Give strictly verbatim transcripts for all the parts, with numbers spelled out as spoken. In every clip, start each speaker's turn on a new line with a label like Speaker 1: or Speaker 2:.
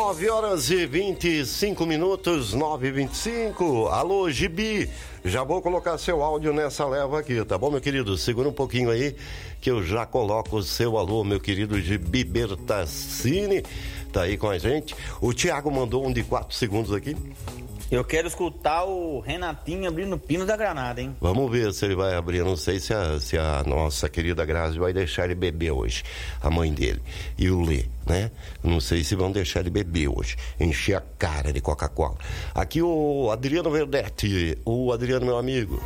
Speaker 1: nove horas e vinte e cinco minutos, nove e vinte e cinco. Alô, Gibi, já vou colocar seu áudio nessa leva aqui, tá bom, meu querido? Segura um pouquinho aí que eu já coloco o seu alô, meu querido Gibi Bertassini, tá aí com a gente. O Thiago mandou um de quatro segundos aqui.
Speaker 2: Eu quero escutar o Renatinho abrindo o pino da granada, hein?
Speaker 1: Vamos ver se ele vai abrir. Eu não sei se a, se a nossa querida Grazi vai deixar ele beber hoje, a mãe dele e o Lê, né? Não sei se vão deixar ele beber hoje, encher a cara de Coca-Cola. Aqui o Adriano Verdetti, o Adriano, meu amigo.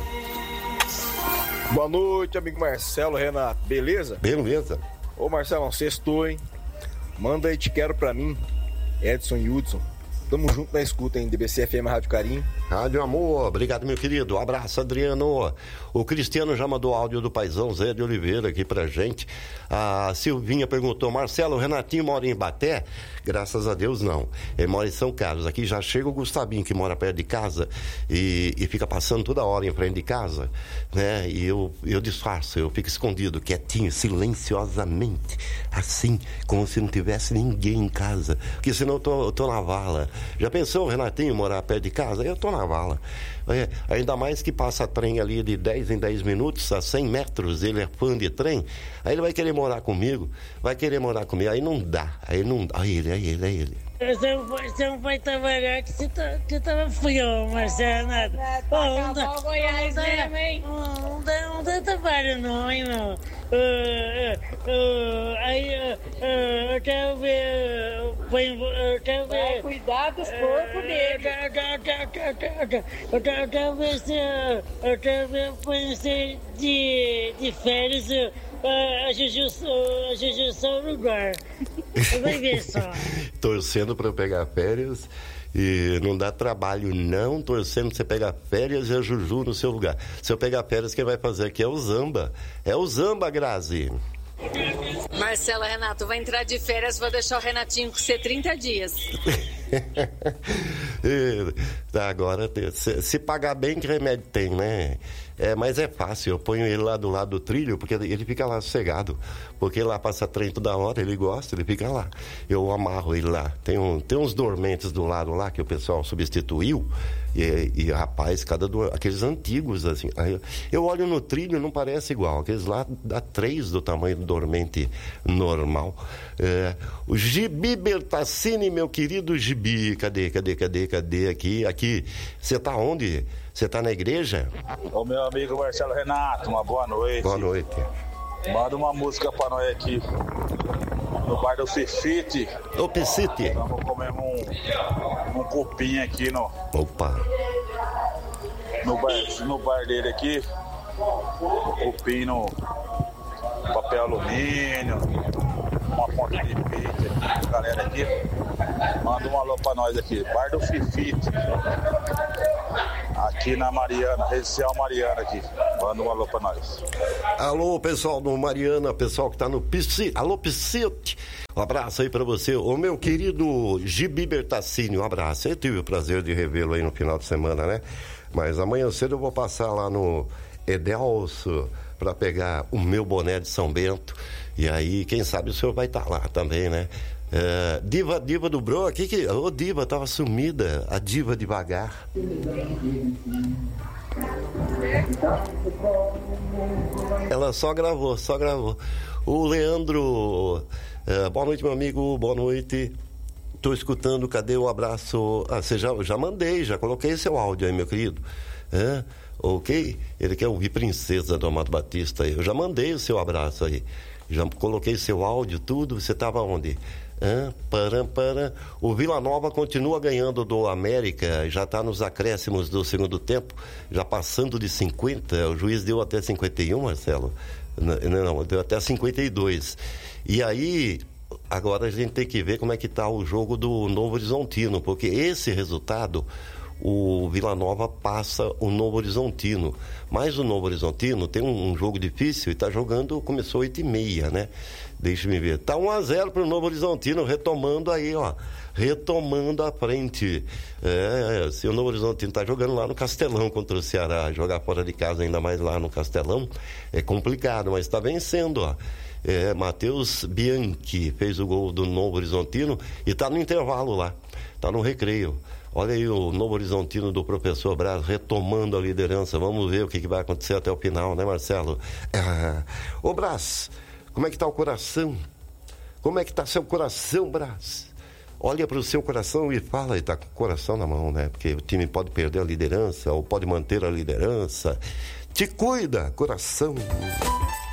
Speaker 3: Boa noite, amigo Marcelo, Renato, beleza?
Speaker 1: Beleza.
Speaker 3: Ô Marcelo, sextou, hein? Manda aí, te quero pra mim, Edson e Hudson. Tamo junto na escuta, hein? D B C F M Rádio Carinho.
Speaker 1: Rádio Amor, obrigado, meu querido. Um abraço, Adriano. O Cristiano já mandou áudio do paizão Zé de Oliveira aqui pra gente. A Silvinha perguntou: Marcelo, o Renatinho mora em Ibaté? Graças a Deus, não. Ele mora em São Carlos. Aqui já chega o Gustavinho, que mora perto de casa e, e fica passando toda hora em frente de casa, né? E eu, eu disfarço, eu fico escondido, quietinho, silenciosamente, assim, como se não tivesse ninguém em casa. Porque senão eu tô, eu tô na vala. Já pensou o Renatinho morar perto de casa? Eu tô na vala. É, ainda mais que passa trem ali de dez em dez minutos, a cem metros, ele é fã de trem, aí ele vai querer morar comigo, vai querer morar comigo, aí não dá, aí não dá, aí ele, aí ele, aí ele.
Speaker 4: Você não foi, você não foi trabalhar que você, tá, que tava frio, Marcelo, nada. Pô, não dá, não dá, não dá, não dá trabalho não, hein, meu. Uh, uh, uh, aí, uh, uh, eu quero ver, uh, eu quero ver...
Speaker 5: Vai cuidar dos corpos dele.
Speaker 4: Eu quero, eu quero ver se, uh, eu quero ver conhecer de, de férias uh, a Juju, a Juju só no lugar. Vai ver só.
Speaker 1: Torcendo para eu pegar férias e não dá trabalho não, torcendo pra você pegar férias e a Juju no seu lugar. Se eu pegar férias, quem vai fazer aqui é o Zamba. É o Zamba, Grazi.
Speaker 5: Marcelo, Renato, vai entrar de férias, vou deixar o Renatinho com você trinta dias.
Speaker 1: Tá, agora, se, se pagar bem, que remédio tem, né? É, mas é fácil, eu ponho ele lá do lado do trilho, porque ele fica lá sossegado, porque lá passa trem toda hora, ele gosta, ele fica lá. Eu amarro ele lá. Tem, um, tem uns dormentes do lado lá que o pessoal substituiu, e, e rapaz, cada do, aqueles antigos, assim, aí, eu olho no trilho, não parece igual, aqueles lá dá três do tamanho do dormente normal. É, o Gibi Bertassini, meu querido Gibi, cadê, cadê, cadê, cadê, aqui, aqui, você tá onde? Você tá na igreja?
Speaker 6: Ô meu amigo Marcelo Renato, uma boa noite.
Speaker 1: Boa noite.
Speaker 6: Manda uma música pra nós aqui no bar do Fifite.
Speaker 1: Do Piscite.
Speaker 6: Vamos comer um, um cupim aqui no...
Speaker 1: Opa.
Speaker 6: No bar, no bar dele aqui. Um cupim no papel alumínio. Uma ponta de pizza. Galera aqui, manda um alô pra nós aqui. Bar do Fifite. Aqui na Mariana, Residencial Mariana aqui. Manda um alô pra nós.
Speaker 1: Alô, pessoal do Mariana, pessoal que tá no Piscite. Alô, Piscite. Um abraço aí pra você. O meu querido Gibi Bertassini, um abraço. Eu tive o prazer de revê-lo aí no final de semana, né? Mas amanhã cedo eu vou passar lá no Edelso pra pegar o meu boné de São Bento. E aí, quem sabe o senhor vai estar lá também, né? É, diva, diva do Bro, aqui que... Ô, diva, tava sumida. A diva devagar. Ela só gravou, só gravou. O Leandro... É, boa noite, meu amigo, boa noite. Tô escutando, cadê o abraço? Ah, você já, já mandei, já coloquei seu áudio aí, meu querido. É, ok? Ele quer ouvir Princesa do Amado Batista aí. Eu já mandei o seu abraço aí. Já coloquei seu áudio, tudo. Você estava onde? Ah, param, param. O Vila Nova continua ganhando do América, já está nos acréscimos do segundo tempo, já passando de cinquenta. O juiz deu até cinquenta e um, Marcelo. Não, não, deu até cinquenta e dois. E aí, agora a gente tem que ver como é que está o jogo do Novo Horizontino, porque esse resultado, o Vila Nova passa o Novo Horizontino. Mas o Novo Horizontino tem um, um jogo difícil e está jogando, começou oito e meia, né? Deixa-me ver. Tá um a zero para o Novo Horizontino, retomando aí, ó. Retomando a frente. É, se o Novo Horizontino tá jogando lá no Castelão contra o Ceará, jogar fora de casa ainda mais lá no Castelão, é complicado, mas está vencendo, ó. É, Matheus Bianchi fez o gol do Novo Horizontino e está no intervalo lá, está no recreio. Olha aí o Novo Horizontino do professor Braz retomando a liderança. Vamos ver o que, que vai acontecer até o final, né, Marcelo? Ah, ô Braz, como é que está o coração? Como é que está seu coração, Braz? Olha para o seu coração e fala, e está com o coração na mão, né? Porque o time pode perder a liderança ou pode manter a liderança. Te cuida, coração.